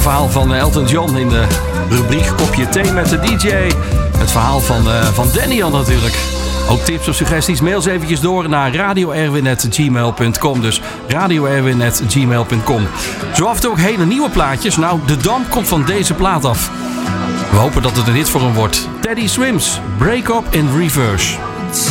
verhaal van Elton John in de rubriek Kopje Thee met de DJ. Het verhaal van Daniel natuurlijk. Ook tips of suggesties, mail ze eventjes door naar radioerwin@gmail.com. Dus radioerwin@gmail.com. Zo af en toe ook hele nieuwe plaatjes. Nou, de Dam komt van deze plaat af. We hopen dat het een hit voor hem wordt. Teddy Swims, Break Up in Reverse.